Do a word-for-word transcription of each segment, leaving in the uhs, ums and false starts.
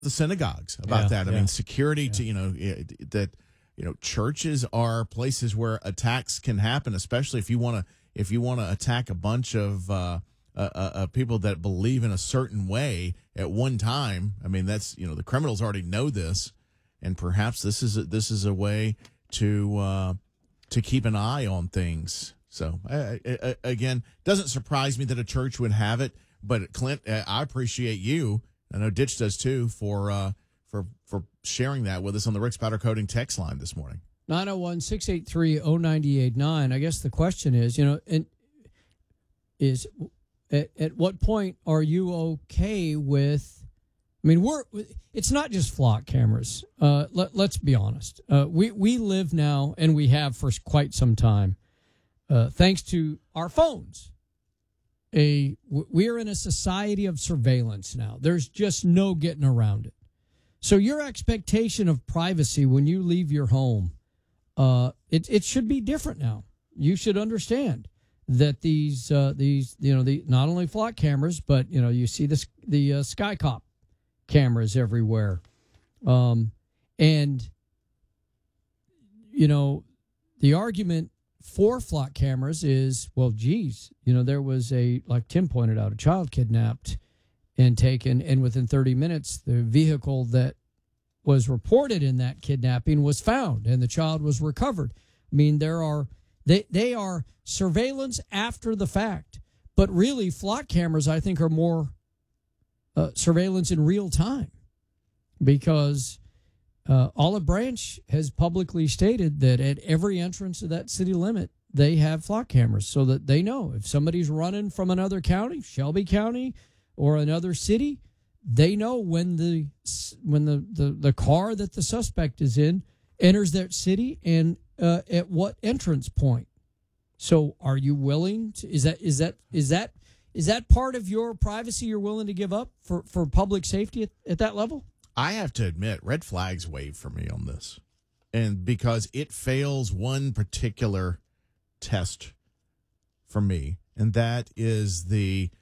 the synagogues about Yeah, that. I yeah. mean, security Yeah. to, you know, it, that, you know, churches are places where attacks can happen, especially if you want to, if you want to attack a bunch of, uh, uh, uh, people that believe in a certain way at one time. I mean, that's, you know, the criminals already know this, and perhaps this is a, this is a way to uh, to keep an eye on things. So I, I, again, doesn't surprise me that a church would have it, but Clint, I appreciate you. I know Ditch does too for uh, for for sharing that with us on the Rick's Powder Coating text line this morning. nine oh one, six eight three, oh nine eight nine. I guess the question is, you know, and is at, at what point are you okay with, I mean, we're, it's not just flock cameras. Uh, let, let's be honest. Uh, we, we live now, and we have for quite some time, uh, thanks to our phones. A, we're in a society of surveillance now. There's just no getting around it. So your expectation of privacy when you leave your home, uh, it, it should be different now. You should understand that these uh, these you know the not only flock cameras, but you know you see this the uh, SkyCop cameras everywhere, um, and you know the argument for flock cameras is, well, geez, you know there was a, like Tim pointed out, a child kidnapped and taken, and within thirty minutes the vehicle that was reported in that kidnapping was found and the child was recovered. I mean, there are they they are surveillance after the fact, but really flock cameras, I think, are more uh, surveillance in real time, because uh, Olive Branch has publicly stated that at every entrance to that city limit they have flock cameras, so that they know if somebody's running from another county, Shelby County or another city, they know when the when the, the, the car that the suspect is in enters that city and uh, at what entrance point. So are you willing to, is that is that is that is that part of your privacy you're willing to give up for, for public safety at, at that level? I have to admit, red flags wave for me on this. And because it fails one particular test for me, and that is the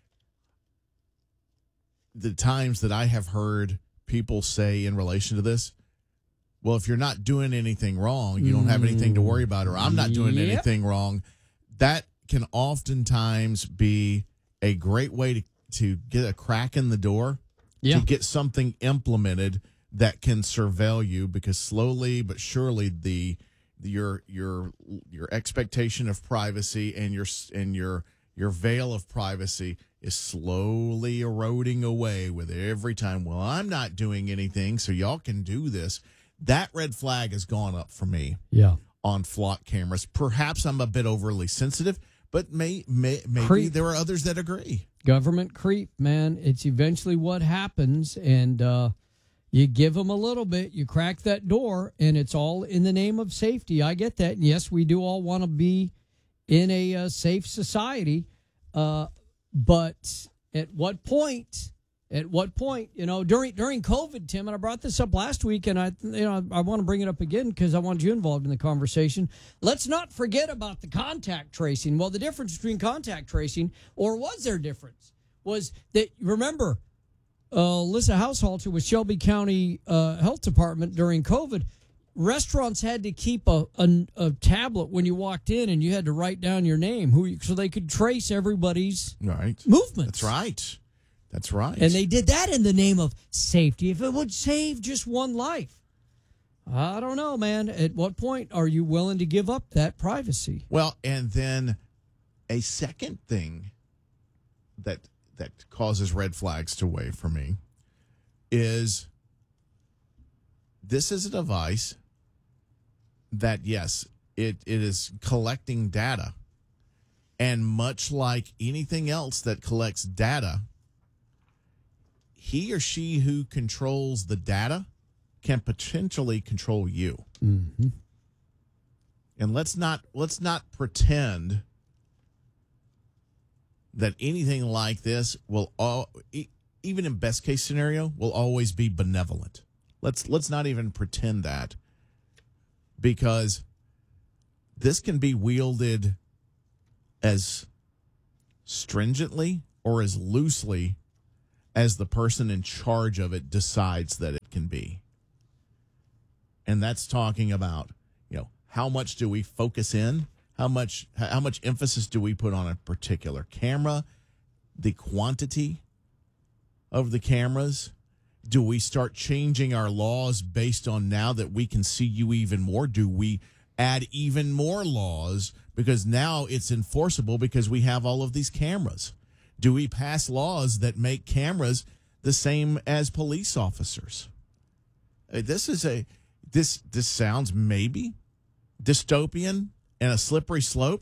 the times that I have heard people say in relation to this, well, if you're not doing anything wrong, you don't have anything to worry about, or I'm not doing Yep. anything wrong. That can oftentimes be a great way to, to get a crack in the door, Yeah. to get something implemented that can surveil you, because slowly but surely the your your your expectation of privacy and your and your your veil of privacy is slowly eroding away with every time. Well, I'm not doing anything, so y'all can do this. That red flag has gone up for me. Yeah. On flock cameras. Perhaps I'm a bit overly sensitive, but may, may maybe Creep. there are others that agree. Government creep, man. It's eventually what happens, and uh, you give them a little bit, you crack that door, and it's all in the name of safety. I get that. And yes, we do all want to be in a uh, safe society, uh, but at what point? At what point, you know, during during COVID, Tim, and I brought this up last week, and I, you know, I want to bring it up again because I want you involved in the conversation. Let's not forget about the contact tracing. Well, the difference between contact tracing, or was there a difference, was that, remember, uh, Alyssa Haushalter with Shelby County uh, Health Department during COVID, restaurants had to keep a, a, a tablet when you walked in, and you had to write down your name, who so they could trace everybody's right movements. That's right. That's right. And they did that in the name of safety. If it would save just one life. I don't know, man. At what point are you willing to give up that privacy? Well, and then a second thing that that causes red flags to wave for me is this is a device that, yes, it, it is collecting data. And much like anything else that collects data, he or she who controls the data can potentially control you. Mm-hmm. And let's not let's not pretend that anything like this will all, even in best case scenario, will always be benevolent. Let's let's not even pretend that, because this can be wielded as stringently or as loosely as the person in charge of it decides that it can be. And that's talking about, you know, how much do we focus in? How much how much emphasis do we put on a particular camera? The quantity of the cameras? Do we start changing our laws based on now that we can see you even more? Do we add even more laws because now it's enforceable because we have all of these cameras? Do we pass laws that make cameras the same as police officers? This is a this this sounds maybe dystopian and a slippery slope.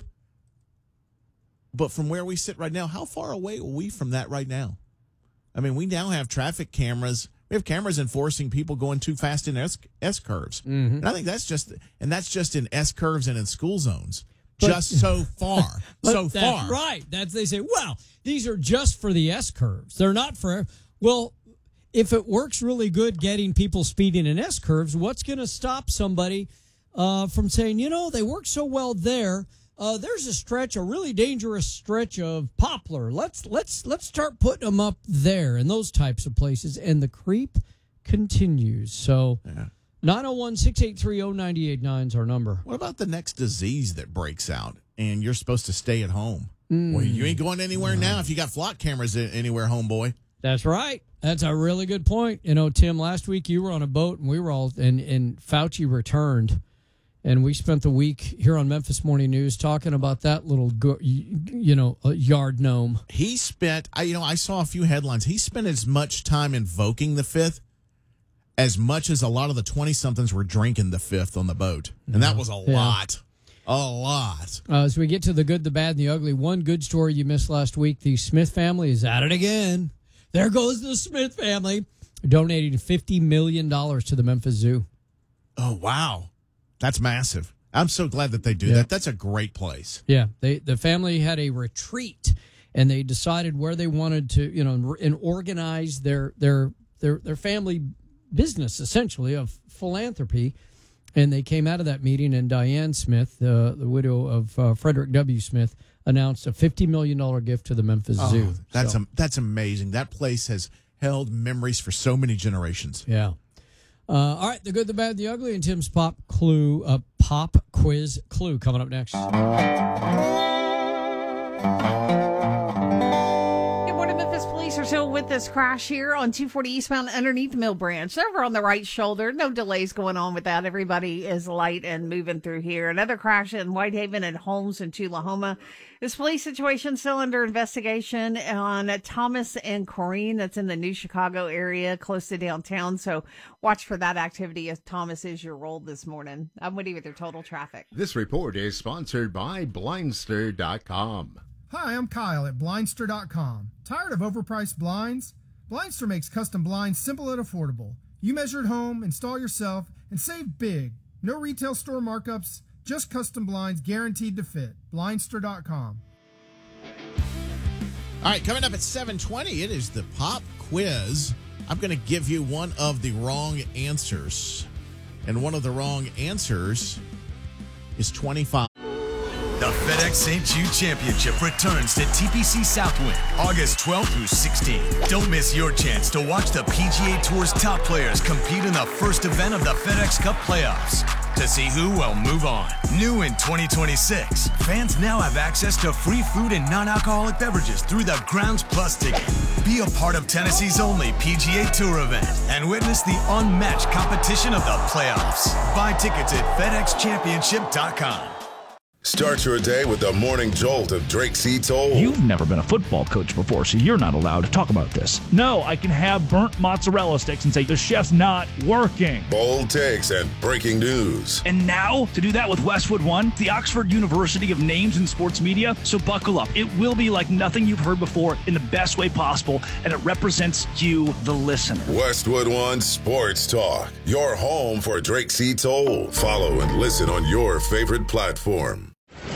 But from where we sit right now, how far away are we from that right now? I mean, we now have traffic cameras. We have cameras enforcing people going too fast in S, S curves. Mm-hmm. And I think that's just, and that's just in S curves and in school zones. But, just so far. so that's far. Right. That's, they say, well, these are just for the S curves. They're not for, well, if it works really good getting people speeding in S curves, what's going to stop somebody uh, from saying, you know, they work so well there. Uh, there's a stretch, a really dangerous stretch of poplar. Let's let's let's start putting them up there in those types of places, and the creep continues. So, yeah. nine oh one, six eight three, oh nine eight nine is our number. What about the next disease that breaks out, and you're supposed to stay at home? Mm. Well, you ain't going anywhere mm. now if you got flock cameras anywhere, homeboy. That's right. That's a really good point. You know, Tim, last week you were on a boat, and we were all, and, and Fauci returned. And we spent the week here on Memphis Morning News talking about that little, you know, yard gnome. He spent, I, you know, I saw a few headlines. He spent as much time invoking the fifth as much as a lot of the twenty-somethings were drinking the fifth on the boat. And that was a yeah. lot. A lot. Uh, as we get to the good, the bad, and the ugly, one good story you missed last week, the Smith family is at it again. There goes the Smith family, donating fifty million dollars to the Memphis Zoo. Oh, wow. That's massive. I'm so glad that they do yeah. that. That's a great place. Yeah. They the family had a retreat, and they decided where they wanted to, you know, and organize their their their their family business, essentially, of philanthropy. And they came out of that meeting, and Diane Smith, uh, the widow of uh, Frederick W. Smith, announced a fifty million dollars gift to the Memphis oh, Zoo. That's so. a, that's amazing. That place has held memories for so many generations. Yeah. Uh, all right, the good, the bad, the ugly, and Tim's pop clue, uh, pop quiz clue coming up next. Good morning, Memphis police are still with this crash here on two forty eastbound underneath Mill Branch. They're over on the right shoulder. No delays going on with that. Everybody is light and moving through here. Another crash in Whitehaven and Holmes in Tullahoma. This police situation still under investigation on Thomas and Corrine. That's in the New Chicago area, close to downtown. So watch for that activity as Thomas is your role this morning. I'm Woody with your total traffic. This report is sponsored by Blindster dot com. Hi, I'm Kyle at Blindster dot com. Tired of overpriced blinds? Blindster makes custom blinds simple and affordable. You measure at home, install yourself, and save big. No retail store markups, just custom blinds guaranteed to fit. Blindster dot com. All right, coming up at seven twenty, it is the pop quiz. I'm going to give you one of the wrong answers. And one of the wrong answers is twenty-five. The FedEx Saint Jude Championship returns to T P C Southwind August twelfth through sixteenth. Don't miss your chance to watch the P G A Tour's top players compete in the first event of the FedEx Cup playoffs. To see who will move on. New in twenty twenty-six, fans now have access to free food and non-alcoholic beverages through the Grounds Plus ticket. Be a part of Tennessee's only P G A Tour event and witness the unmatched competition of the playoffs. Buy tickets at FedEx Championship dot com. Start your day with the morning jolt of Drake C. Toll. You've never been a football coach before, so you're not allowed to talk about this. No, I can have burnt mozzarella sticks and say, the chef's not working. Bold takes and breaking news. And now, to do that with Westwood One, the Oxford University of names in sports media, so buckle up. It will be like nothing you've heard before in the best way possible, and it represents you, the listener. Westwood One Sports Talk, your home for Drake C. Toll. Follow and listen on your favorite platform.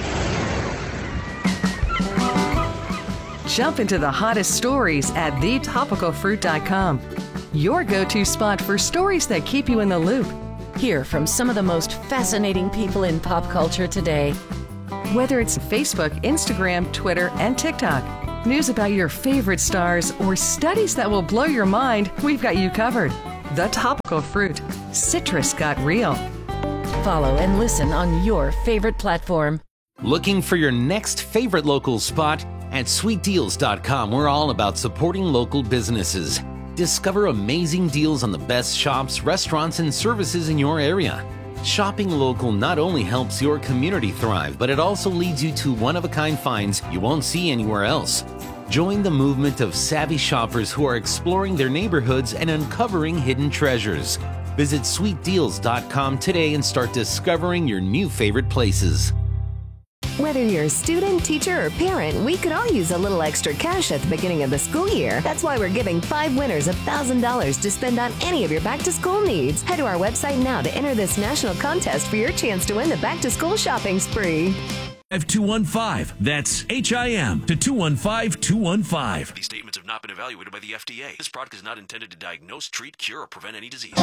Jump into the hottest stories at the topical fruit dot com. Your go-to spot for stories that keep you in the loop. Hear from some of the most fascinating people in pop culture today. Whether it's Facebook, Instagram, Twitter, and TikTok. news about your favorite stars, or studies that will blow your mind, we've got you covered. The Topical Fruit. Citrus got real. Follow and listen on your favorite platform. Looking for your next favorite local spot? At sweet deals dot com, we're all about supporting local businesses. Discover amazing deals on the best shops, restaurants, and services in your area. Shopping local not only helps your community thrive, but it also leads you to one-of-a-kind finds you won't see anywhere else. Join the movement of savvy shoppers who are exploring their neighborhoods and uncovering hidden treasures. Visit sweet deals dot com today and start discovering your new favorite places. Whether you're a student, teacher, or parent, we could all use a little extra cash at the beginning of the school year. That's why we're giving five winners one thousand dollars to spend on any of your back-to-school needs. Head to our website now to enter this national contest for your chance to win the back-to-school shopping spree. five two one five. That's H I M to two one five two one five. These statements have not been evaluated by the F D A. This product is not intended to diagnose, treat, cure, or prevent any disease.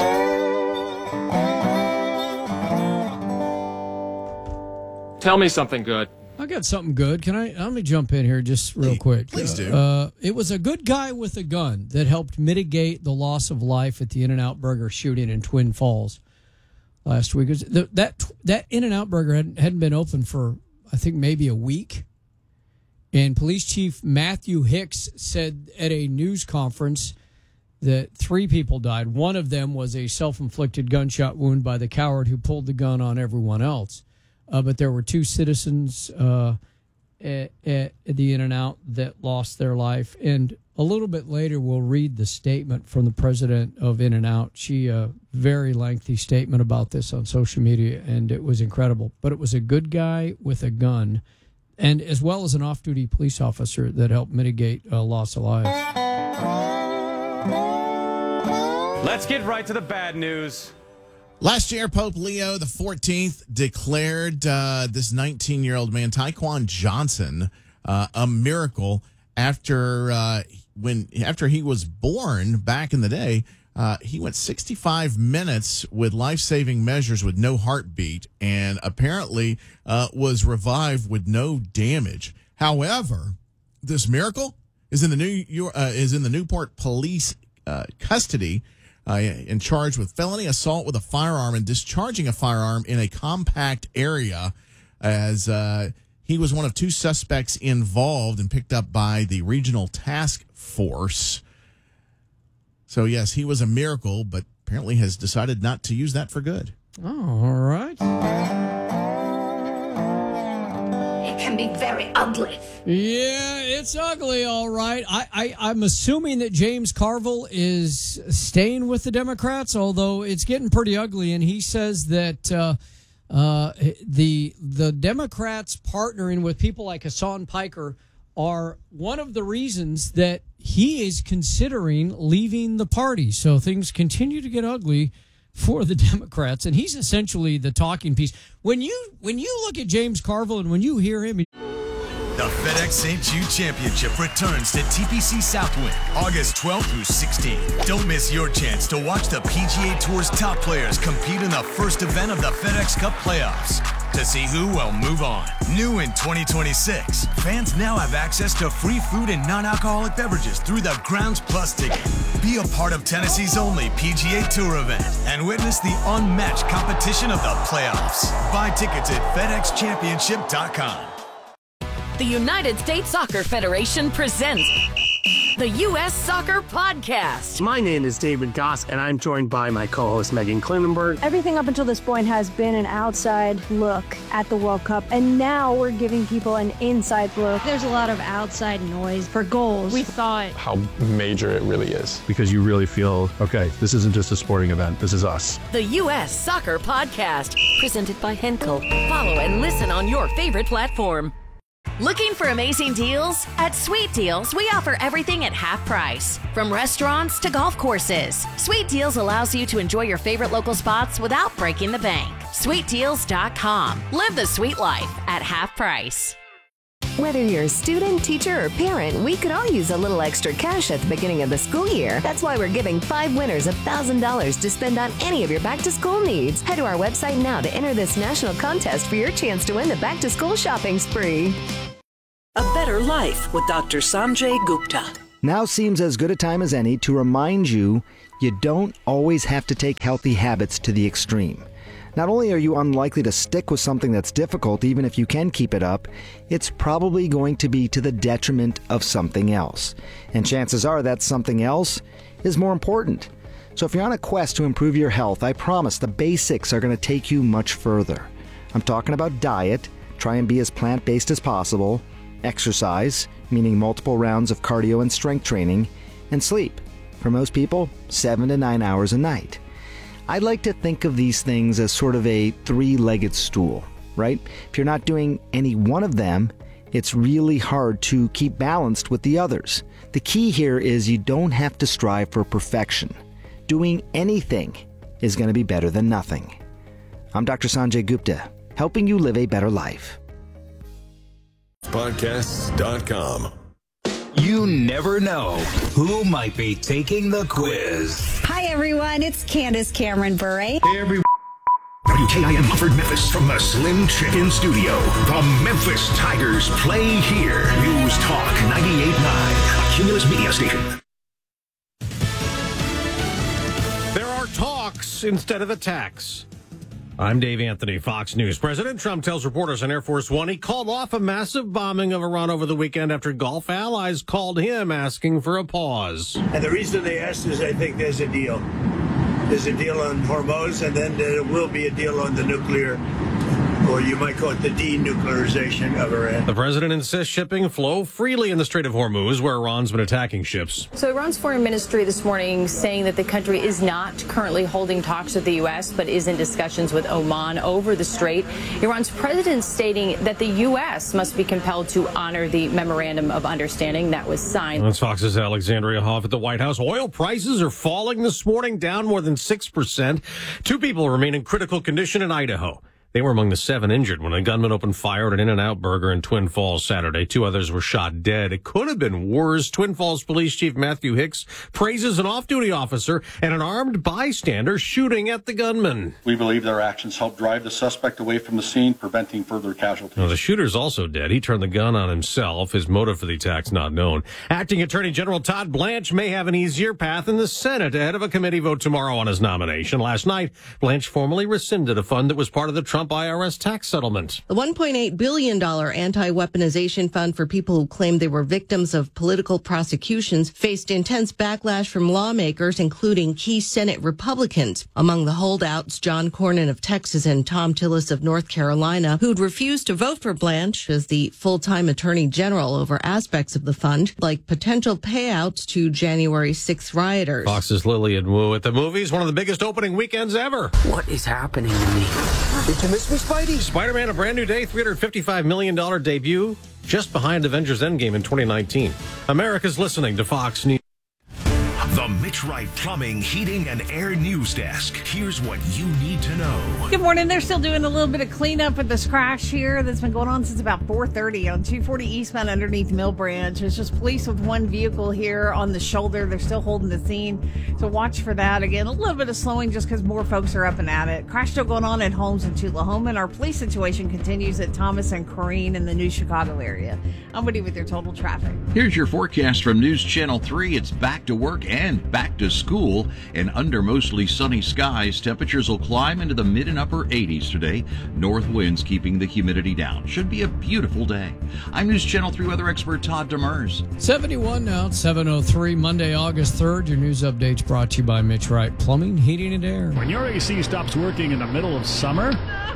Tell me something good. I got something good. Can I? Let me jump in here just real quick. Please do. Uh, it was a good guy with a gun that helped mitigate the loss of life at the In-N-Out Burger shooting in Twin Falls last week. It was the, that that In-N-Out Burger hadn't, hadn't been open for, I think, maybe a week. And Police Chief Matthew Hicks said at a news conference that three people died. One of them was a self-inflicted gunshot wound by the coward who pulled the gun on everyone else. Uh, but there were two citizens uh, at, at the In-N-Out that lost their life. And a little bit later, we'll read the statement from the president of In-N-Out. She a uh, very lengthy statement about this on social media, and it was incredible. But it was a good guy with a gun, and as well as an off-duty police officer that helped mitigate uh, loss of lives. Let's get right to the bad news. Last year, Pope Leo the fourteenth declared uh, this nineteen-year-old man, Taekwon Johnson, uh, a miracle after uh, when after he was born back in the day. Uh, he went sixty-five minutes with life-saving measures with no heartbeat, and apparently uh, was revived with no damage. However, this miracle is in the new uh, is in the Newport police uh, custody. Uh, and charged with felony assault with a firearm and discharging a firearm in a compact area, as uh, he was one of two suspects involved and picked up by the regional task force. So, yes, he was a miracle, but apparently has decided not to use that for good. Oh, all right. It can be very ugly. Yeah, it's ugly, all right. I, I, I'm assuming that James Carville is staying with the Democrats, although it's getting pretty ugly. And he says that uh, uh, the the Democrats partnering with people like Hassan Piker are one of the reasons that he is considering leaving the party. So things continue to get ugly for the Democrats, and he's essentially the talking piece. When you when you look at James Carville and when you hear him... The FedEx Saint Jude Championship returns to T P C Southwind August twelfth through sixteenth. Don't miss your chance to watch the P G A Tour's top players compete in the first event of the FedEx Cup playoffs. To see who will move on. New in twenty twenty-six, fans now have access to free food and non-alcoholic beverages through the Grounds Plus ticket. Be a part of Tennessee's only P G A Tour event and witness the unmatched competition of the playoffs. Buy tickets at FedEx Championship dot com. The United States Soccer Federation presents the U S Soccer Podcast. My name is David Goss, and I'm joined by my co-host Megan Klinenberg. Everything up until this point has been an outside look at the World Cup, and now we're giving people an inside look. There's a lot of outside noise for goals. We thought how major it really is. Because you really feel, okay, this isn't just a sporting event, this is us. The U S Soccer Podcast, presented by Henkel. Follow and listen on your favorite platform. Looking for amazing deals? At Sweet Deals, we offer everything at half price. From restaurants to golf courses, Sweet Deals allows you to enjoy your favorite local spots without breaking the bank. sweet deals dot com. Live the sweet life at half price. Whether you're a student, teacher, or parent, we could all use a little extra cash at the beginning of the school year. That's why we're giving five winners one thousand dollars to spend on any of your back-to-school needs. Head to our website now to enter this national contest for your chance to win the back-to-school shopping spree. A better better life with Doctor Sanjay Gupta. Now seems as good a time as any to remind you you don't always have to take healthy habits to the extreme. Not only are you unlikely to stick with something that's difficult, even if you can keep it up, it's probably going to be to the detriment of something else. And chances are that something else is more important. So if you're on a quest to improve your health, I promise the basics are going to take you much further. I'm talking about diet, try and be as plant-based as possible, exercise, meaning multiple rounds of cardio and strength training, and sleep. For most people, seven to nine hours a night. I like to think of these things as sort of a three-legged stool, right? If you're not doing any one of them, it's really hard to keep balanced with the others. The key here is you don't have to strive for perfection. Doing anything is going to be better than nothing. I'm Doctor Sanjay Gupta, helping you live a better life. Podcasts dot com. You never know who might be taking the quiz. Hi, everyone. It's Candace Cameron Bure. Hey, everyone. W K I M Hartford, Memphis, from the Slim Chicken Studio. The Memphis Tigers play here. News Talk ninety-eight point nine, a Cumulus Media station. There are talks instead of attacks. I'm Dave Anthony, Fox News. President Trump tells reporters on Air Force One he called off a massive bombing of Iran over the weekend after Gulf allies called him asking for a pause. And the reason they asked is I think there's a deal. There's a deal on Hormuz, and then there will be a deal on the nuclear, or you might call it the denuclearization of Iran. The president insists shipping flow freely in the Strait of Hormuz, where Iran's been attacking ships. So Iran's foreign ministry this morning saying that the country is not currently holding talks with the U S, but is in discussions with Oman over the strait. Iran's president stating that the U S must be compelled to honor the memorandum of understanding that was signed. That's Fox's Alexandria Hoff at the White House. Oil prices are falling this morning, down more than six percent. Two people remain in critical condition in Idaho. They were among the seven injured when a gunman opened fire at an In-N-Out burger in Twin Falls Saturday. Two others were shot dead. It could have been worse. Twin Falls Police Chief Matthew Hicks praises an off-duty officer and an armed bystander shooting at the gunman. We believe their actions helped drive the suspect away from the scene, preventing further casualties. Now, the shooter's also dead. He turned the gun on himself. His motive for the attack's not known. Acting Attorney General Todd Blanche may have an easier path in the Senate ahead of a committee vote tomorrow on his nomination. Last night, Blanche formally rescinded a fund that was part of the Trump I R S tax settlement. The one point eight billion dollars anti-weaponization fund for people who claimed they were victims of political prosecutions faced intense backlash from lawmakers, including key Senate Republicans. Among the holdouts, John Cornyn of Texas and Tom Tillis of North Carolina, who'd refused to vote for Blanche as the full-time attorney general over aspects of the fund, like potential payouts to January sixth rioters. Fox's Lillian Wu at the movies, one of the biggest opening weekends ever. What is happening to me? Did you miss me, Spidey? Spider-Man, A Brand New Day, three hundred fifty-five million dollars debut, just behind Avengers Endgame in twenty nineteen. America's listening to Fox News. The Mitch Wright Plumbing, Heating, and Air News Desk. Here's what you need to know. Good morning. They're still doing a little bit of cleanup with this crash here that's been going on since about four thirty on two forty eastbound underneath Mill Branch. It's just police with one vehicle here on the shoulder. They're still holding the scene, so watch for that. Again, a little bit of slowing just because more folks are up and at it. Crash still going on at Holmes and Tullahoma, and our police situation continues at Thomas and Corrine in the New Chicago area. I'm Woody with your total traffic. Here's your forecast from News Channel three. It's back to work and back to school, and under mostly sunny skies, temperatures will climb into the mid and upper eighties today. North winds keeping the humidity down. Should be a beautiful day. I'm News Channel three weather expert Todd Demers. seventy-one now, it's seven oh three, Monday, August third. Your news updates brought to you by Mitch Wright Plumbing, Heating, and Air. When your A C stops working in the middle of summer,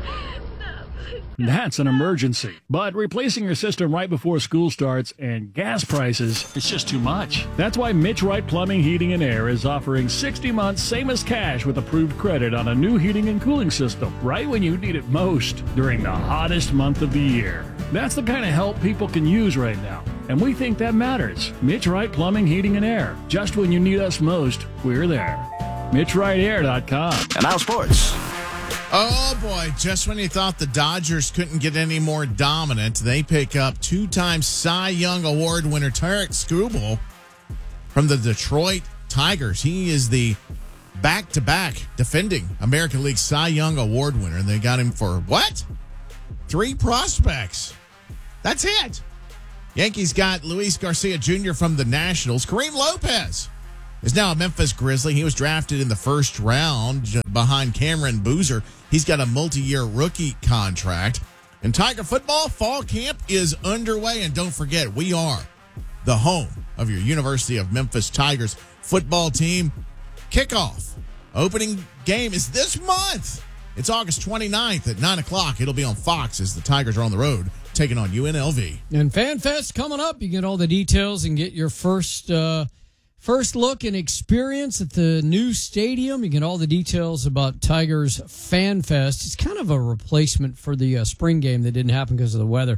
that's an emergency. But replacing your system right before school starts and gas prices, it's just too much. That's why Mitch Wright Plumbing, Heating, and Air is offering sixty months, same as cash with approved credit on a new heating and cooling system, right when you need it most, during the hottest month of the year. That's the kind of help people can use right now, and we think that matters. Mitch Wright Plumbing, Heating, and Air. Just when you need us most, we're there. Mitch Wright Air dot com. And now sports. Oh, boy. Just when you thought the Dodgers couldn't get any more dominant, they pick up two-time Cy Young Award winner Tarek Skubal from the Detroit Tigers. He is the back-to-back defending American League Cy Young Award winner. And they got him for what? Three prospects. That's it. Yankees got Luis Garcia Junior from the Nationals. Kareem Lopez is now a Memphis Grizzly. He was drafted in the first round behind Cameron Boozer. He's got a multi-year rookie contract. And Tiger football fall camp is underway. And don't forget, we are the home of your University of Memphis Tigers football team. Kickoff. Opening game is this month. It's August twenty-ninth at nine o'clock. It'll be on Fox as the Tigers are on the road taking on U N L V. And FanFest coming up. You get all the details and get your first uh, first look and experience at the new stadium. You get all the details about Tigers FanFest. It's kind of a replacement for the uh, spring game that didn't happen because of the weather.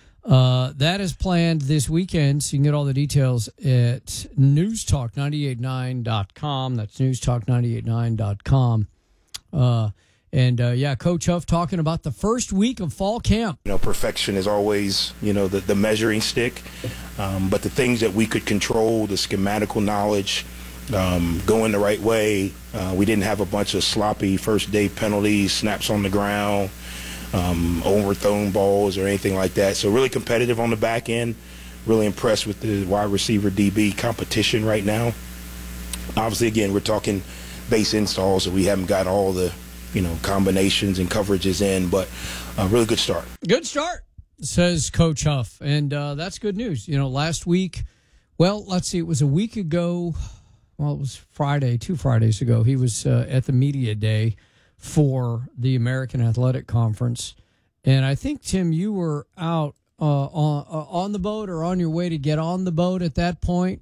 Uh, that is planned this weekend, so you can get all the details at news talk nine eight nine dot com. That's news talk nine eight nine dot com. Uh, and, uh, yeah, Coach Huff talking about the first week of fall camp. You know, perfection is always, you know, the, the measuring stick. Um, but the things that we could control, the schematical knowledge, um, going the right way. Uh, we didn't have a bunch of sloppy first-day penalties, snaps on the ground, um, overthrown balls or anything like that. So really competitive on the back end. Really impressed with the wide receiver D B competition right now. Obviously, again, we're talking base installs, so we haven't got all the, you know, combinations and coverages in, but a really good start. Good start, says Coach Huff, and uh, that's good news. You know, last week, well, let's see, it was a week ago, well, it was Friday, two Fridays ago, he was uh, at the media day for the American Athletic Conference, and I think, Tim, you were out uh, on, uh, on the boat or on your way to get on the boat at that point,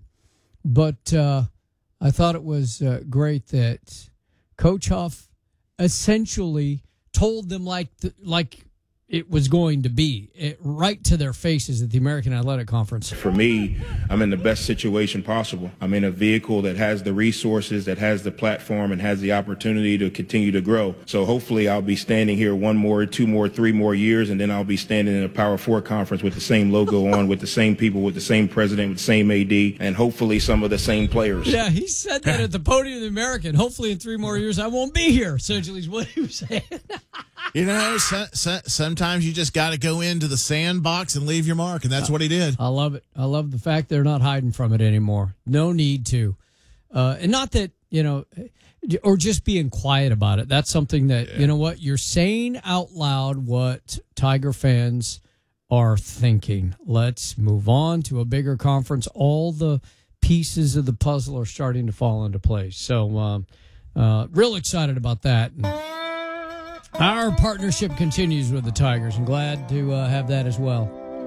but uh, I thought it was uh, great that Coach Huff essentially told them like the, like it was going to be, it, right to their faces at the American Athletic Conference. For me, I'm in the best situation possible. I'm in a vehicle that has the resources, that has the platform, and has the opportunity to continue to grow. So hopefully I'll be standing here one more, two more, three more years, and then I'll be standing in a Power Four conference with the same logo on, with the same people, with the same president, with the same A D, and hopefully some of the same players. Yeah, he said that at the podium of the American. Hopefully in three more years I won't be here, essentially is what he was saying. You know, so, so, sometimes you just got to go into the sandbox and leave your mark, and that's what he did. I love it. I love the fact they're not hiding from it anymore. No need to. Uh, and not that, you know, or just being quiet about it. That's something that, yeah. you know what, you're saying out loud what Tiger fans are thinking. Let's move on to a bigger conference. All the pieces of the puzzle are starting to fall into place. So, um, uh, real excited about that. And our partnership continues with the Tigers. I'm glad to uh, have that as well.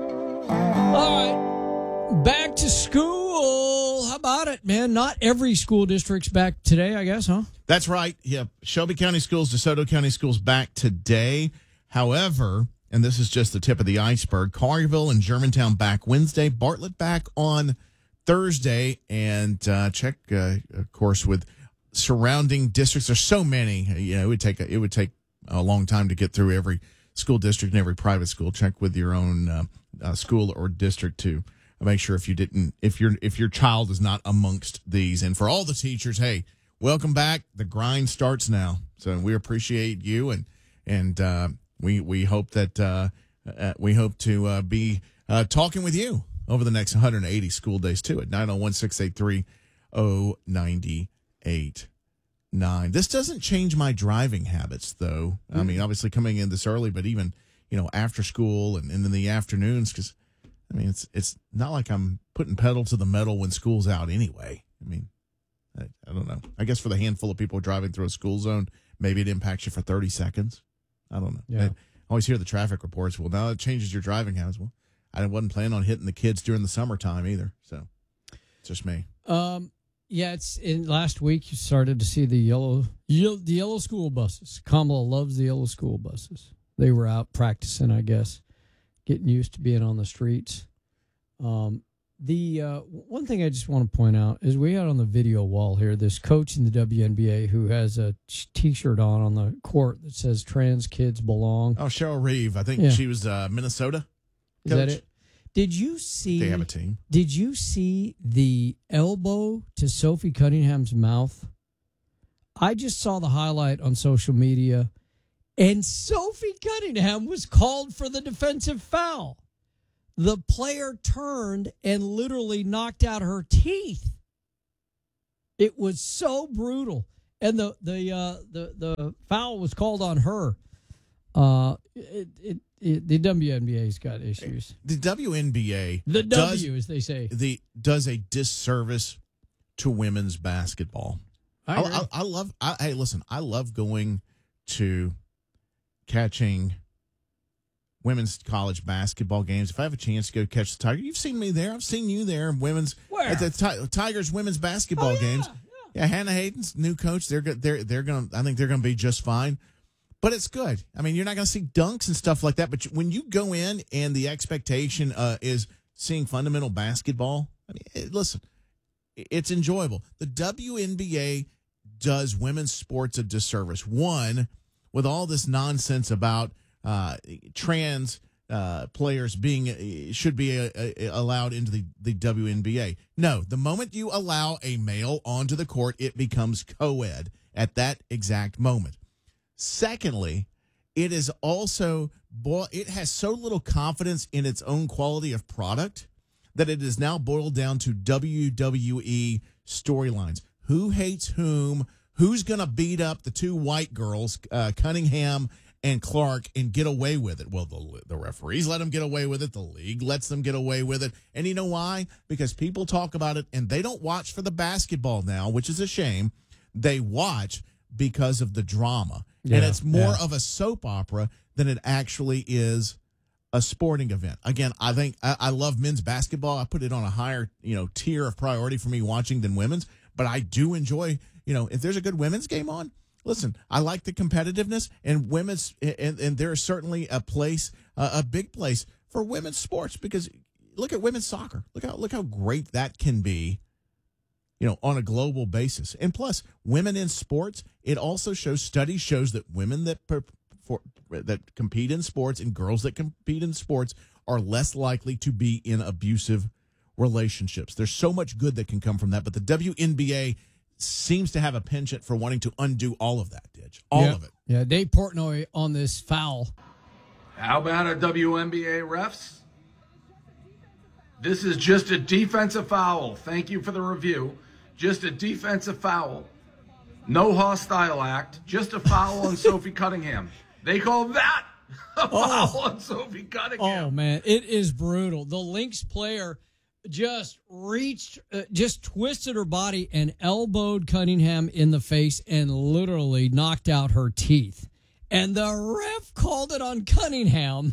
All right, back to school. How about it, man? Not every school district's back today, I guess, huh? That's right. Yeah, Shelby County Schools, DeSoto County Schools back today. However, and this is just the tip of the iceberg, Collierville and Germantown back Wednesday, Bartlett back on Thursday, and uh, check, uh, of course, with surrounding districts. There's so many. You know, it would take a, it would take a long time to get through every school district and every private school. Check with your own uh, uh, school or district to make sure if you didn't, if your if your child is not amongst these. And for all the teachers, hey, welcome back. The grind starts now, so we appreciate you, and and uh, we we hope that uh, uh, we hope to uh, be uh, talking with you over the next one hundred eighty school days too at nine oh one, six eight three, oh nine eight nine. This doesn't change my driving habits, though. I mean, obviously coming in this early, but even, you know, after school and, and in the afternoons, because, I mean, it's it's not like I'm putting pedal to the metal when school's out anyway. I mean, I, I don't know. I guess for the handful of people driving through a school zone, maybe it impacts you for thirty seconds. I don't know. Yeah. I always hear the traffic reports. Well, now it changes your driving habits. Well, I wasn't planning on hitting the kids during the summertime either, so it's just me. Um. Yeah, it's in last week you started to see the yellow, yellow the yellow school buses. Kamala loves the yellow school buses. They were out practicing, I guess, getting used to being on the streets. Um, the uh, one thing I just want to point out is we had on the video wall here this coach in the W N B A who has a T-shirt on on the court that says "Trans kids belong." Oh, Cheryl Reeve. I think Yeah. she was uh, Minnesota. Is coach. that it? Did you see? They have a team. Did you see the elbow to Sophie Cunningham's mouth? I just saw the highlight on social media, and Sophie Cunningham was called for the defensive foul. the player turned and literally knocked out her teeth. It was so brutal, and the the uh, the the foul was called on her. Uh, it, it, it the W N B A's got issues. The W N B A, the does, W, as they say, the does a disservice to women's basketball. I, I, I, I love. I, hey, listen, I love going to catching women's college basketball games. If I have a chance to go catch the Tiger, you've seen me there. I've seen you there. Women's Where? At the Ti- Tigers women's basketball oh, yeah, games. Yeah. yeah, Hannah Hayden's new coach. They're go- they're they're gonna. I think they're gonna be just fine. But it's good. I mean, you're not gonna see dunks and stuff like that. But you, when you go in and the expectation uh, is seeing fundamental basketball, I mean, it, listen, it's enjoyable. The W N B A does women's sports a disservice. One, with all this nonsense about uh, trans uh, players being uh, should be uh, uh, allowed into the, the W N B A. No, the moment you allow a male onto the court, it becomes co-ed at that exact moment. Secondly, it is also it has so little confidence in its own quality of product that it is now boiled down to W W E storylines. Who hates whom? Who's going to beat up the two white girls, uh, Cunningham and Clark, and get away with it? Well, the, the referees let them get away with it. The league lets them get away with it. And you know why? Because people talk about it, and they don't watch for the basketball now, which is a shame. They watch because of the drama. Yeah, and it's more yeah. of a soap opera than it actually is a sporting event. Again, I think I, I love men's basketball. I put it on a higher, you know, tier of priority for me watching than women's. But I do enjoy, you know, if there's a good women's game on, listen, I like the competitiveness and women's, and, and there is certainly a place, uh, a big place for women's sports, because look at women's soccer. Look how, look how great that can be, you know, on a global basis. And plus, women in sports, it also shows, study shows that women that per, for, that compete in sports and girls that compete in sports are less likely to be in abusive relationships. There's so much good that can come from that, but the W N B A seems to have a penchant for wanting to undo all of that, Ditch. All yeah. of it. Yeah, Dave Portnoy on this foul. How about a W N B A refs? This is just a defensive foul. Thank you for the review. Just a defensive foul. No hostile act. Just a foul on Sophie Cunningham. They call that a foul oh. on Sophie Cunningham. Oh, man, it is brutal. The Lynx player just reached, uh, just twisted her body and elbowed Cunningham in the face and literally knocked out her teeth. And the ref called it on Cunningham.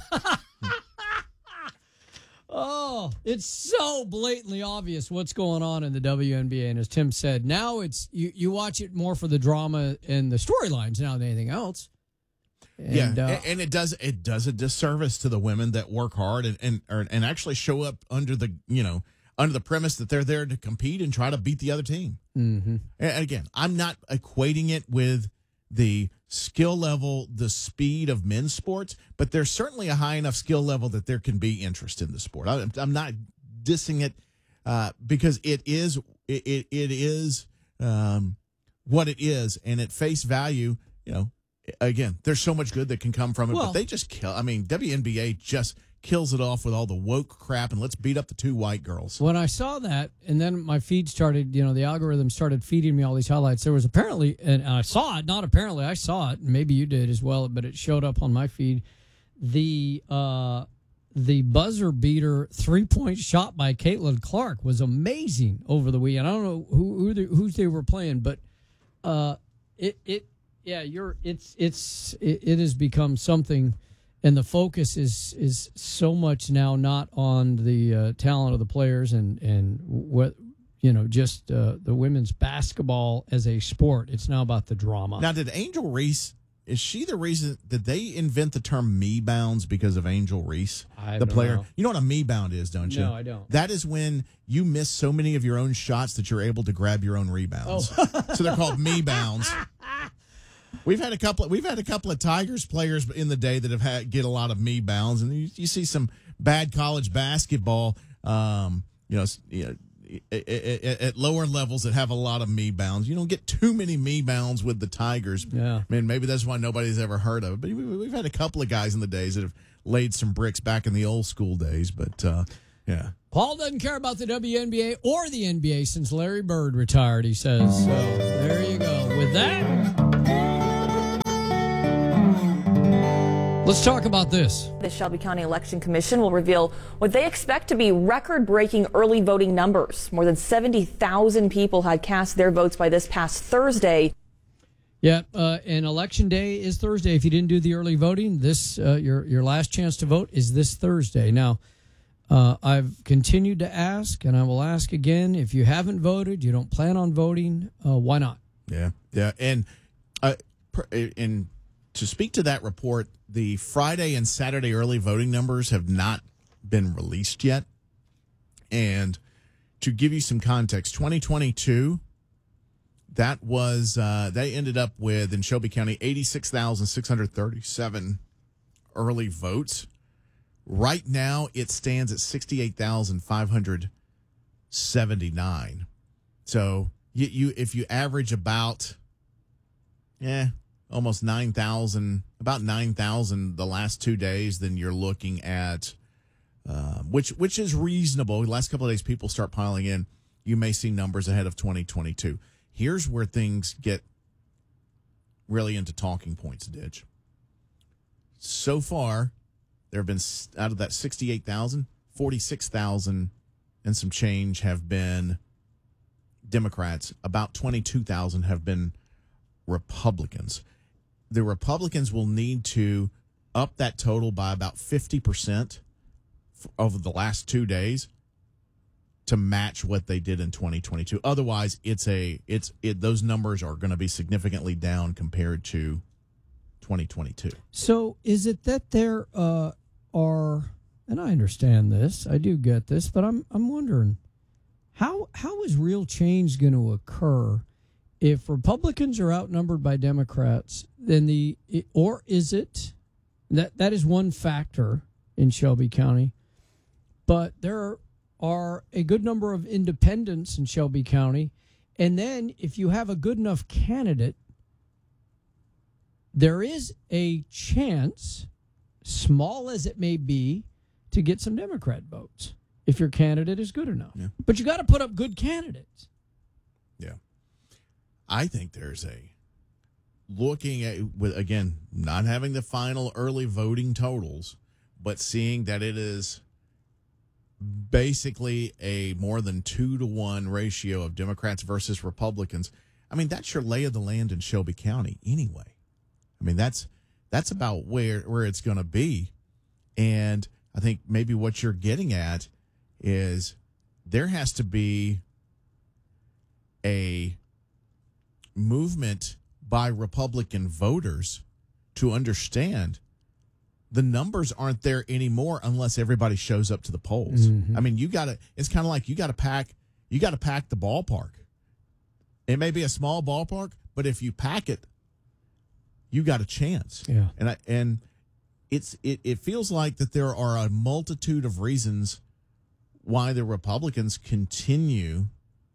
Oh, it's so blatantly obvious what's going on in the W N B A. And as Tim said, now it's you, you watch it more for the drama and the storylines now than anything else. And, yeah, uh, and, and it does it does a disservice to the women that work hard and and or, and actually show up under the you know under the premise that they're there to compete and try to beat the other team. Mm-hmm. And again, I'm not equating it with the skill level, the speed of men's sports, but there's certainly a high enough skill level that there can be interest in the sport. I, I'm not dissing it uh, because it is it it, it is um, what it is, and at face value, you know. Again, there's so much good that can come from it, well, but they just kill. I mean, W N B A just kills it off with all the woke crap and let's beat up the two white girls. When I saw that, and then my feed started, you know, the algorithm started feeding me all these highlights. There was apparently, and I saw it, not apparently, I saw it, and maybe you did as well, but it showed up on my feed. The uh, the buzzer beater three point shot by Caitlin Clark was amazing over the weekend. I don't know who who they, who they were playing, but uh, it it. Yeah, you're. It's it's it, it has become something, and the focus is is so much now not on the uh, talent of the players and and what you know just uh, the women's basketball as a sport. It's now about the drama. Now, did Angel Reese? Is she the reason? Did they invent the term "me bounds" because of Angel Reese, I the don't player? know. You know what a me bound is, don't you? No, I don't. That is when you miss so many of your own shots that you're able to grab your own rebounds. Oh. So they're called me bounds. We've had a couple. Of, we've had a couple of Tigers players in the day that have had get a lot of me bounds, and you, you see some bad college basketball. Um, you know, you know, at, at lower levels that have a lot of me bounds. You don't get too many me bounds with the Tigers. Yeah. I mean, maybe that's why nobody's ever heard of it. But we've had a couple of guys in the days that have laid some bricks back in the old school days. But, uh, yeah. Paul doesn't care about the W N B A or the N B A since Larry Bird retired, he says. So there you go. With that, let's talk about this. The Shelby County Election Commission will reveal what they expect to be record-breaking early voting numbers. More than seventy thousand people had cast their votes by this past Thursday. Yeah, uh, and Election Day is Thursday. If you didn't do the early voting, this uh, your your last chance to vote is this Thursday. Now, uh, I've continued to ask, and I will ask again, if you haven't voted, you don't plan on voting, uh, why not? Yeah, yeah. And, uh, and to speak to that report, the Friday and Saturday early voting numbers have not been released yet. And to give you some context, twenty twenty-two, that was, uh, they ended up with, in Shelby County, eighty-six thousand six hundred thirty-seven early votes. Right now, it stands at sixty-eight thousand five hundred seventy-nine. So you, you if you average about, yeah, almost nine thousand, about nine thousand the last two days, then you're looking at, uh, which which is reasonable. The last couple of days, people start piling in. You may see numbers ahead of twenty twenty-two. Here's where things get really into talking points, Ditch. So far, there have been, out of that sixty-eight thousand, forty-six thousand and some change have been Democrats. About twenty-two thousand have been Republicans. The Republicans will need to up that total by about fifty percent over the last two days to match what they did in twenty twenty-two. Otherwise, it's a it's it those numbers are going to be significantly down compared to twenty twenty-two. So is it that there uh, are, and I understand this, I do get this, but I'm I'm wondering how how is real change going to occur if Republicans are outnumbered by Democrats? Then the or is it that that is one factor in Shelby County, but there are. are a good number of independents in Shelby County. And then if you have a good enough candidate, there is a chance, small as it may be, to get some Democrat votes if your candidate is good enough. Yeah. But you got to put up good candidates. Yeah. I think there's a, looking at, with again, not having the final early voting totals, but seeing that it is basically a more than two to one ratio of Democrats versus Republicans. I mean, that's your lay of the land in Shelby County anyway. I mean, that's that's about where where it's going to be. And I think maybe what you're getting at is there has to be a movement by Republican voters to understand the numbers aren't there anymore unless everybody shows up to the polls. Mm-hmm. I mean, you got to, it's kind of like you got to pack, you got to pack the ballpark. It may be a small ballpark, but if you pack it, you got a chance. Yeah. And I, and it's, it, it feels like that there are a multitude of reasons why the Republicans continue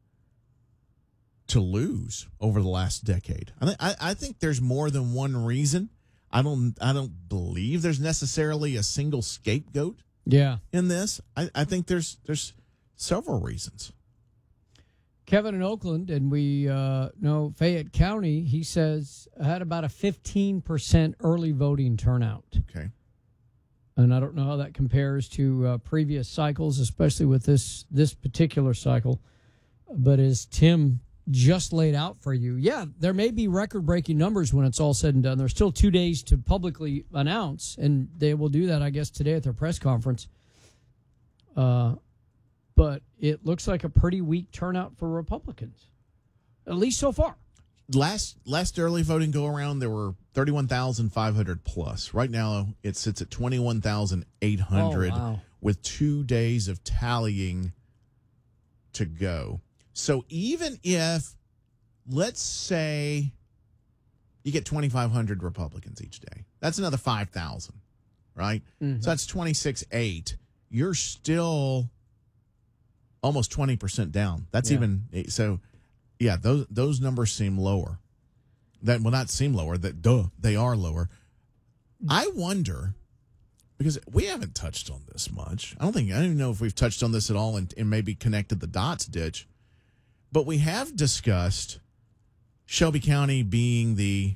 to lose over the last decade. I, th- I, I think there's more than one reason. I don't I don't believe there's necessarily a single scapegoat yeah. in this. I, I think there's there's several reasons. Kevin in Oakland, and we uh, know Fayette County, he says, had about a fifteen percent early voting turnout. Okay. And I don't know how that compares to uh, previous cycles, especially with this this particular cycle. But as Tim just laid out for you, yeah, there may be record-breaking numbers when it's all said and done. There's still two days to publicly announce, and they will do that, I guess, today at their press conference. Uh, but it looks like a pretty weak turnout for Republicans, at least so far. Last last early voting go-around, there were thirty-one thousand five hundred plus. Right now, it sits at twenty-one thousand eight hundred oh, wow. with two days of tallying to go. So even if, let's say, you get twenty-five hundred Republicans each day, that's another five thousand, right? Mm-hmm. So that's twenty-six eight. You're still almost twenty percent down. That's Yeah. even so. Yeah, those those numbers seem lower. That will not seem lower. That duh, they are lower. I wonder, because we haven't touched on this much. I don't think I don't even know if we've touched on this at all, and, and maybe connected the dots, Ditch. But we have discussed Shelby County being the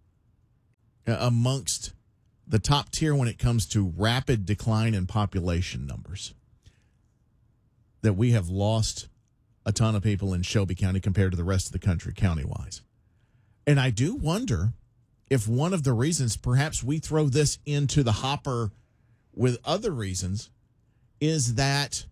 uh, amongst the top tier when it comes to rapid decline in population numbers. That we have lost a ton of people in Shelby County compared to the rest of the country, county-wise. And I do wonder if one of the reasons, perhaps we throw this into the hopper with other reasons, is that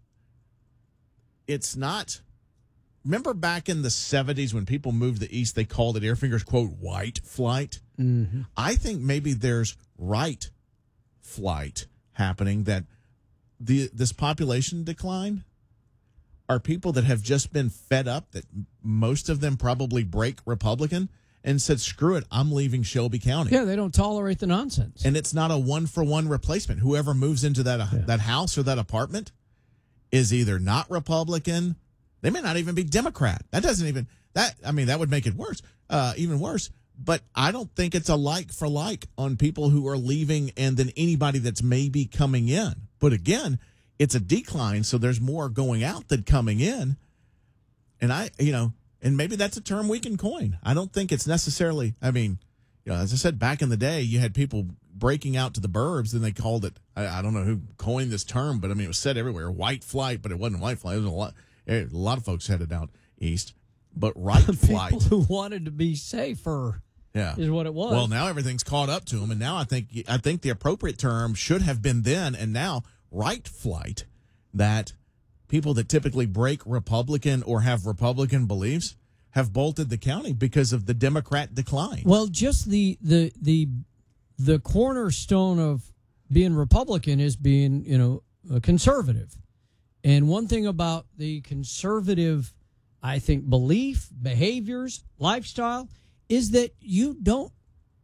it's not... Remember back in the seventies when people moved the east, they called it Airfingers, quote, white flight? Mm-hmm. I think maybe there's right flight happening, that the this population decline are people that have just been fed up, that most of them probably break Republican and said, screw it, I'm leaving Shelby County. Yeah, they don't tolerate the nonsense. And it's not a one-for-one replacement. Whoever moves into that, uh, Yeah. that house or that apartment is either not Republican. They may not even be Democrat. That doesn't even, that, I mean, that would make it worse, uh, even worse. But I don't think it's a like for like on people who are leaving and then anybody that's maybe coming in. But again, it's a decline, so there's more going out than coming in. And I, you know, and maybe that's a term we can coin. I don't think it's necessarily, I mean, you know, as I said, back in the day, you had people breaking out to the burbs, and they called it, I, I don't know who coined this term, but I mean, it was said everywhere, white flight, but it wasn't white flight. It was a lot, a lot of folks headed out east. But right flight. People who wanted to be safer. Yeah, is what it was. Well, now everything's caught up to them, and now I think I think the appropriate term should have been then, and now right flight. That people that typically break Republican or have Republican beliefs have bolted the county because of the Democrat decline. Well, just the the the the cornerstone of being Republican is being, you know, a conservative. And one thing about the conservative, I think, belief, behaviors, lifestyle, is that you don't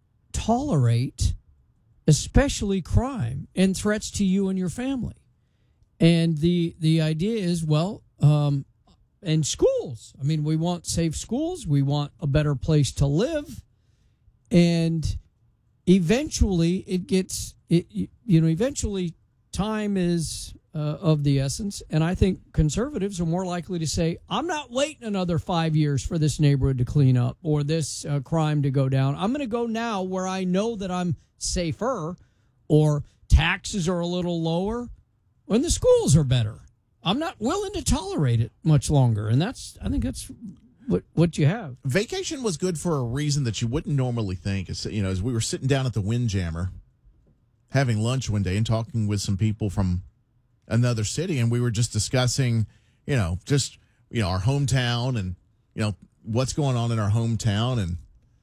tolerate, especially crime and threats to you and your family. And the the idea is, well, um, and schools. I mean, we want safe schools. We want a better place to live. And eventually it gets, it, you know, eventually time is uh, of the essence. And I think conservatives are more likely to say, I'm not waiting another five years for this neighborhood to clean up or this uh, crime to go down. I'm going to go now where I know that I'm safer, or taxes are a little lower, and the schools are better. I'm not willing to tolerate it much longer. And that's, I think that's what what you have. Vacation was good for a reason that you wouldn't normally think. It's, you know, as we were sitting down at the Windjammer having lunch one day and talking with some people from another city, and we were just discussing, you know, just, you know, our hometown and, you know, what's going on in our hometown. And,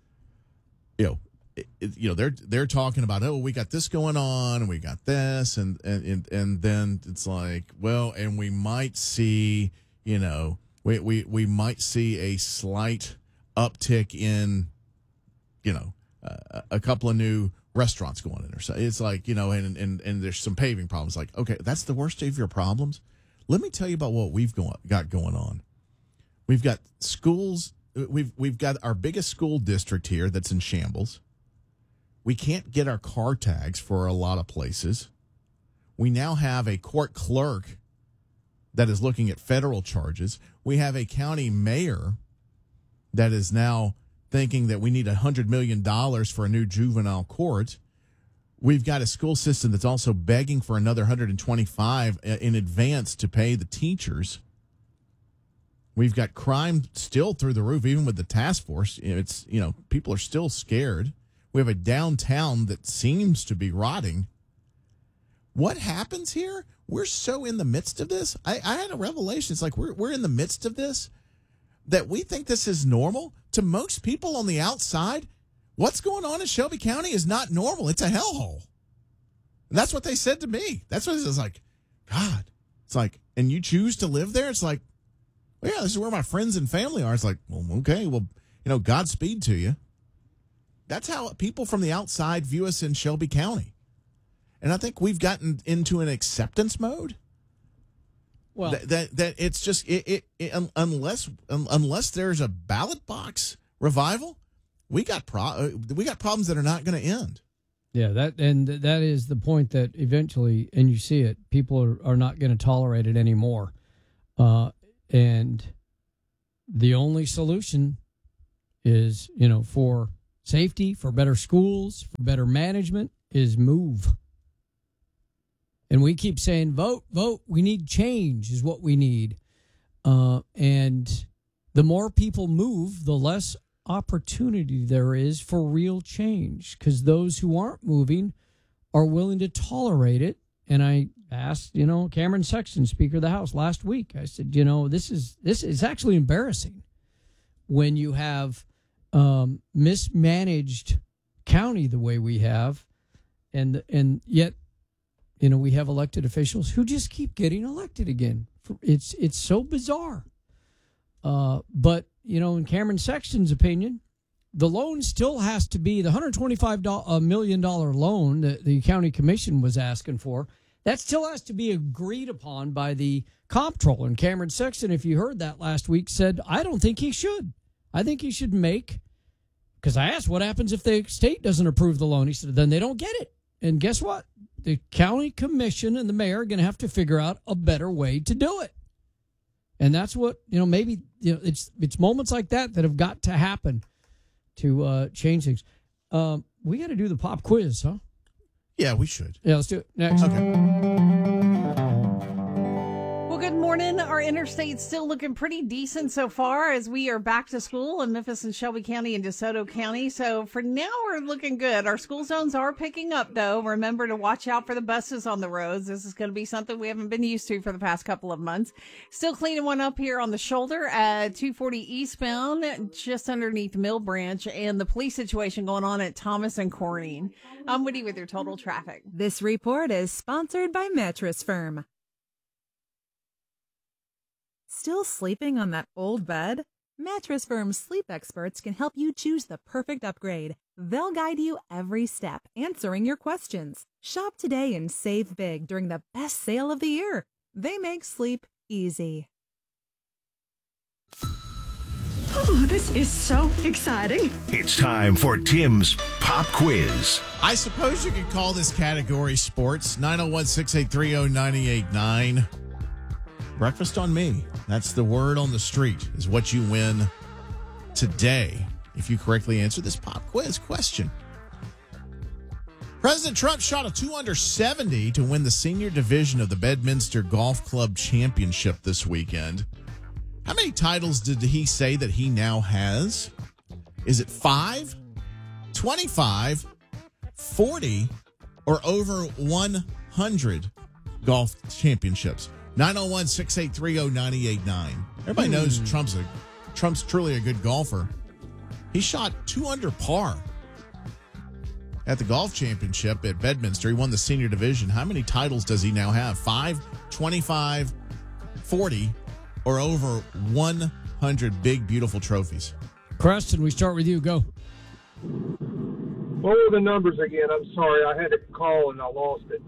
you know, it, it, you know, they're they're talking about, oh, we got this going on and we got this, and and and, and then it's like, well, and we might see, you know, we we we might see a slight uptick in, you know, uh, a couple of new restaurants going in or so. It's like, you know, and and and there's some paving problems. Like, okay, that's the worst of your problems. Let me tell you about what we've go- got going on. We've got schools. We've we've got our biggest school district here that's in shambles. We can't get our car tags for a lot of places. We now have a court clerk that is looking at federal charges. We have a county mayor that is now thinking that we need one hundred million dollars for a new juvenile court. We've got a school system that's also begging for another one hundred twenty-five in advance to pay the teachers. We've got crime still through the roof, even with the task force. It's, you know, people are still scared. We have a downtown that seems to be rotting. What happens here? We're so in the midst of this. I, I had a revelation. It's like we're we're in the midst of this, that we think this is normal. To most people on the outside, what's going on in Shelby County is not normal. It's a hellhole. And that's what they said to me. That's what it was like. God, it's like, and you choose to live there? It's like, well, yeah, this is where my friends and family are. It's like, well, okay, well, you know, Godspeed to you. That's how people from the outside view us in Shelby County. And I think we've gotten into an acceptance mode. Well, that that, that it's just it, it, it un, unless un, unless there's a ballot box revival, we got pro we got problems that are not going to end. Yeah, that and that is the point that eventually, and you see it, people are, are not going to tolerate it anymore. Uh, and the only solution is, you know, for safety, for better schools, for better management, is move. And we keep saying, vote, vote. We need change is what we need. Uh, and the more people move, the less opportunity there is for real change, because those who aren't moving are willing to tolerate it. And I asked, you know, Cameron Sexton, Speaker of the House, last week, I said, you know, this is this is actually embarrassing when you have um, mismanaged county the way we have, and and yet, you know, we have elected officials who just keep getting elected again. It's it's so bizarre. Uh, but, you know, in Cameron Sexton's opinion, the loan still has to be the one hundred twenty-five million dollars loan that the county commission was asking for. That still has to be agreed upon by the comptroller. And Cameron Sexton, if you heard that last week, said, I don't think he should. I think he should make, because I asked what happens if the state doesn't approve the loan. He said, then they don't get it. And guess what? The county commission and the mayor are going to have to figure out a better way to do it. And that's what, you know, maybe, you know, it's it's moments like that that have got to happen to uh, change things. Um, we got to do the pop quiz, huh? Yeah, we should. Yeah, let's do it. Next. Okay. Well, good morning. Our interstate's still looking pretty decent so far as we are back to school in Memphis and Shelby County and DeSoto County. So for now, we're looking good. Our school zones are picking up, though. Remember to watch out for the buses on the roads. This is going to be something we haven't been used to for the past couple of months. Still cleaning one up here on the shoulder at two forty eastbound, just underneath Mill Branch, and the police situation going on at Thomas and Corning. I'm Woody with your total traffic. This report is sponsored by Mattress Firm. Still sleeping on that old bed? Mattress Firm's sleep experts can help you choose the perfect upgrade. They'll guide you every step, answering your questions. Shop today and save big during the best sale of the year. They make sleep easy. Oh, this is so exciting. It's time for Tim's Pop Quiz. I suppose you could call this category sports. nine oh one, six eight three, oh nine eight nine. Breakfast on me. That's the word on the street, is what you win today if you correctly answer this pop quiz question. President Trump shot a two under seventy to win the senior division of the Bedminster Golf Club Championship this weekend. How many titles did he say that he now has? Is it five, twenty-five, forty, or over one hundred golf championships? nine oh one, six eight three, oh nine eight nine. Everybody knows Hmm. Trump's a Trump's truly a good golfer. He shot two under par at the golf championship at Bedminster. He won the senior division. How many titles does he now have? five, twenty-five, forty, or over one hundred big, beautiful trophies? Preston, we start with you. Go. What were the numbers again? I'm sorry. I had to call and I lost it.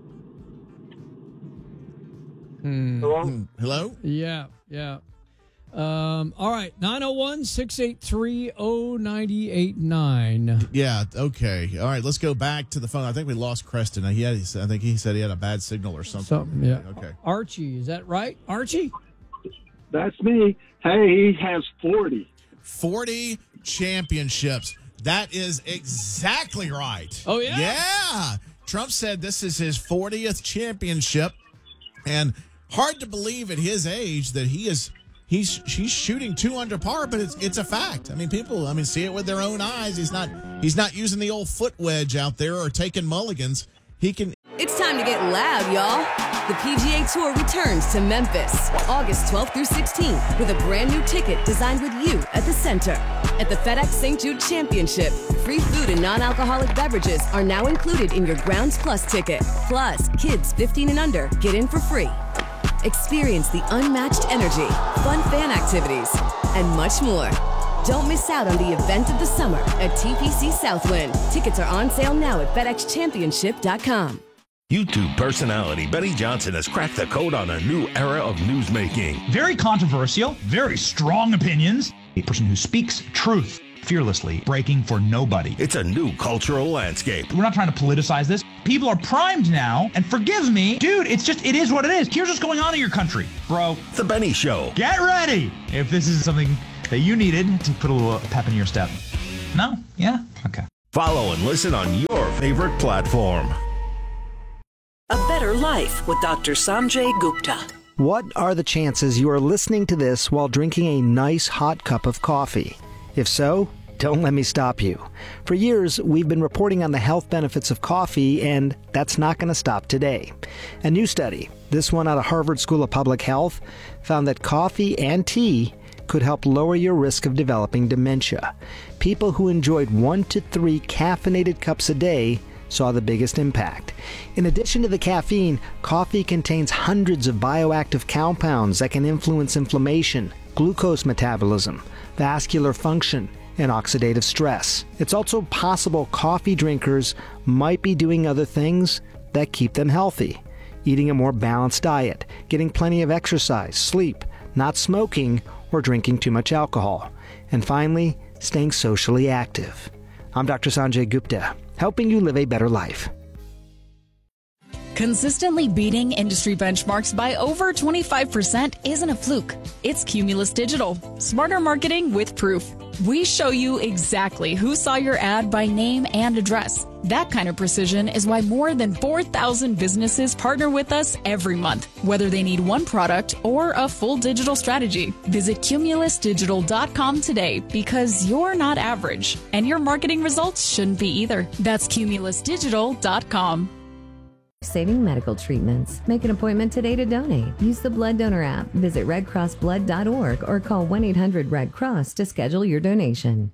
Hmm. Hello? Hello? Yeah, yeah. Um, all right, nine oh one, six eight three, oh nine eight nine. Yeah, okay. All right, let's go back to the phone. I think we lost Creston. He had, I think he said he had a bad signal or something. Something, yeah. Okay. Archie, is that right? Archie? That's me. Hey, he has forty. forty championships. That is exactly right. Oh, yeah? Yeah. Trump said this is his fortieth championship. And hard to believe at his age that he is he's he's shooting two under par, but it's it's a fact. I mean, people I mean see it with their own eyes. He's not he's not using the old foot wedge out there or taking mulligans. He can. It's time to get loud, y'all. The P G A Tour returns to Memphis August twelfth through sixteenth with a brand new ticket designed with you at the center. At the FedEx Saint Jude Championship, free food and non-alcoholic beverages are now included in your Grounds Plus ticket. Plus, kids fifteen and under get in for free. Experience the unmatched energy, fun fan activities, and much more. Don't miss out on the event of the summer at T P C Southwind. Tickets are on sale now at FedEx Championship dot com. YouTube personality Benny Johnson has cracked the code on a new era of newsmaking. Very controversial, very strong opinions. A person who speaks truth fearlessly, breaking for nobody. It's a new cultural landscape. We're not trying to politicize this. People are primed now, and forgive me, dude, it's just, it is what it is. Here's what's going on in your country, bro. The Benny Show. Get ready if this is something that you needed to put a little pep in your step. No? Yeah? Okay. Follow and listen on your favorite platform. A Better Life with Doctor Sanjay Gupta. What are the chances you are listening to this while drinking a nice hot cup of coffee? If so, don't let me stop you. For years, we've been reporting on the health benefits of coffee, and that's not going to stop today. A new study, this one out of Harvard School of Public Health, found that coffee and tea could help lower your risk of developing dementia. People who enjoyed one to three caffeinated cups a day saw the biggest impact. In addition to the caffeine, coffee contains hundreds of bioactive compounds that can influence inflammation, glucose metabolism, vascular function, and oxidative stress. It's also possible coffee drinkers might be doing other things that keep them healthy. Eating a more balanced diet, getting plenty of exercise, sleep, not smoking, or drinking too much alcohol. And finally, staying socially active. I'm Doctor Sanjay Gupta, helping you live a better life. Consistently beating industry benchmarks by over twenty-five percent isn't a fluke. It's Cumulus Digital. Smarter marketing with proof. We show you exactly who saw your ad by name and address. That kind of precision is why more than four thousand businesses partner with us every month, whether they need one product or a full digital strategy. Visit cumulus digital dot com today because you're not average, and your marketing results shouldn't be either. That's cumulus digital dot com. Saving medical treatments. Make an appointment today to donate. Use the Blood Donor app. Visit red cross blood dot org or call one eight hundred red cross to schedule your donation.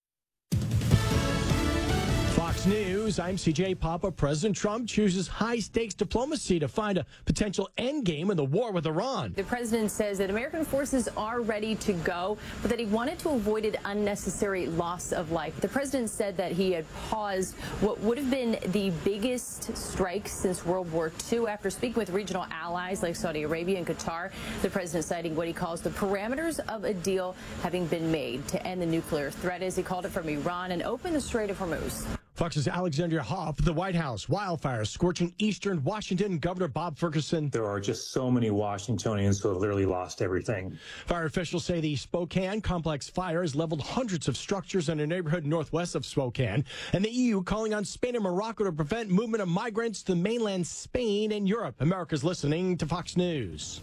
Fox News, I'm C J Papa. President Trump chooses high-stakes diplomacy to find a potential endgame in the war with Iran. The president says that American forces are ready to go, but that he wanted to avoid an unnecessary loss of life. The president said that he had paused what would have been the biggest strike since World War Two after speaking with regional allies like Saudi Arabia and Qatar. The president citing what he calls the parameters of a deal having been made to end the nuclear threat, as he called it, from Iran and open the Strait of Hormuz. Fox's Alexandria Hoff, the White House, wildfires scorching eastern Washington. Governor Bob Ferguson. There are just so many Washingtonians who have literally lost everything. Fire officials say the Spokane complex fire has leveled hundreds of structures in a neighborhood northwest of Spokane. And the E U calling on Spain and Morocco to prevent movement of migrants to mainland Spain and Europe. America's listening to Fox News.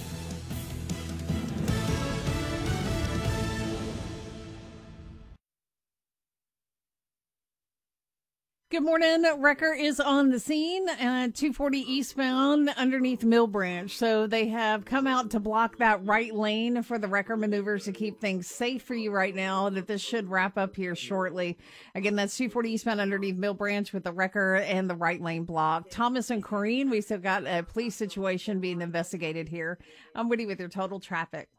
Good morning. Wrecker is on the scene at two forty eastbound underneath Mill Branch. So they have come out to block that right lane for the wrecker maneuvers to keep things safe for you right now, that this should wrap up here shortly. Again, that's two forty eastbound underneath Mill Branch with the wrecker and the right lane blocked. Thomas and Corrine, we still got a police situation being investigated here. I'm Woody with your total traffic.